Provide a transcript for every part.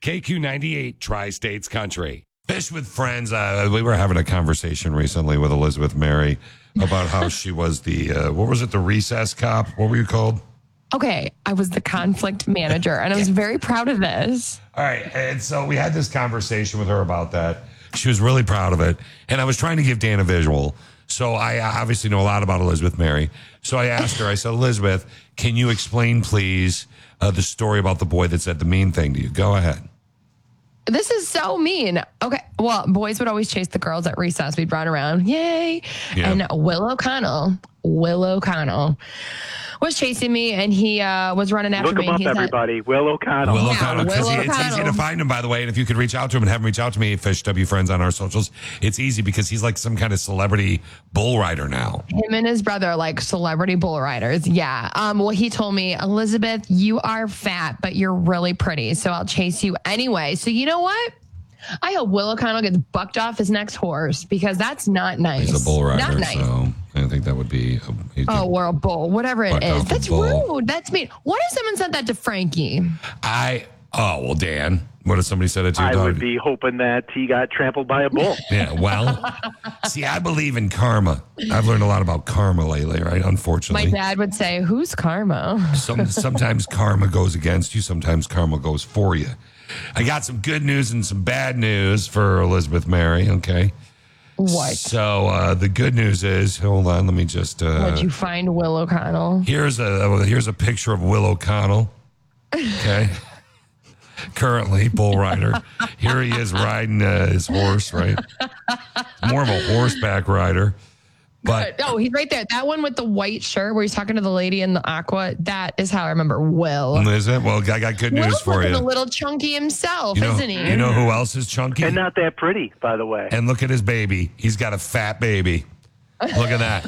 KQ98, Tri-States Country. Fish with Friends. We were having a conversation recently with Elizabeth Mary about how she was the, what was it, the recess cop? What were you called? Okay, I was the conflict manager, and I was very proud of this. All right, and so we had this conversation with her about that. She was really proud of it, and I was trying to give Dan a visual. So I obviously know a lot about Elizabeth Mary. So I asked her, I said, Elizabeth, can you explain, please, the story about the boy that said the mean thing to you? Go ahead. This is so mean. Okay. Well, boys would always chase the girls at recess. We'd run around. Yay. Yeah. And Will O'Connell was chasing me, and he was running after Look me. him up, He said, everybody. Will O'Connell. Will Yeah, O'Connell, because Will it's easy O'Connell. to find him, by the way. And if you could reach out to him and have him reach out to me, Fish W Friends on our socials, it's easy because he's like some kind of celebrity bull rider now. him and his brother are like celebrity bull riders. Yeah. Well, he told me, Elizabeth, you are fat, but you're really pretty, so I'll chase you anyway. So you know what? I hope Will O'Connell gets bucked off his next horse, because that's not nice. He's a bull rider, Not nice. so I think that would be. Or a bull, whatever it Buck off is. a That's bull. rude. That's mean. What if someone said that to Frankie? Well, Dan, what if somebody said it to your I dog? would be hoping that he got trampled by a bull. Yeah, well, see, I believe in karma. I've learned a lot about karma lately, right? My Unfortunately. dad would say, "Who's karma?" Sometimes karma goes against you. Sometimes karma goes for you. I got some good news and some bad news for Elizabeth Mary, okay? What? So the good news is, hold on, let me just... Would you find Will O'Connell? Here's a picture of Will O'Connell, okay? Currently, bull rider. Here he is riding his horse, right? More of a horseback rider. But Oh, he's right there. That one with the white shirt where he's talking to the lady in the aqua. That is how I remember Will. is it? Well, I got good news Will's for looking you. a little chunky himself, You know, isn't he? you know who else is chunky? And not that pretty, by the way. And look at his baby. He's got a fat baby. Look at that.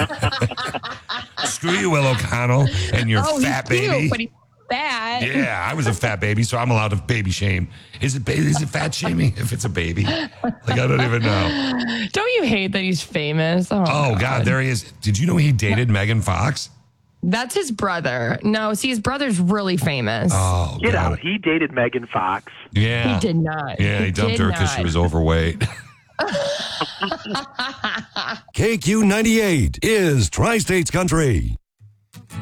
Screw you, Will O'Connell, and your fat he's cute, baby. but he's fat. Yeah, I was a fat baby, so I'm allowed to baby shame. Is it fat shaming if it's a baby? Like, I don't even know. Don't you hate that he's famous? Oh, God, there he is. Did you know he dated Megan Fox? That's his brother. No, see, his brother's really famous. Oh, Get God. out. He dated Megan Fox. Yeah. He did not. Yeah, he dumped her because she was overweight. KQ98 is Tri-States Country.